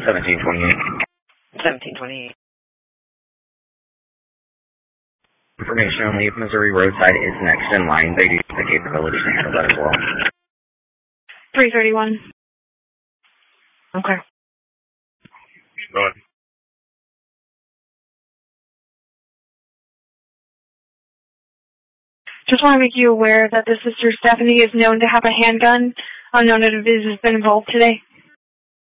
1728. 1728. Information only if Missouri Roadside is next in line. They do have the capability to handle that as well. 331. Okay. Go ahead. Just want to make you aware that the Sister Stephanie is known to have a handgun. Unknown individual has been involved today.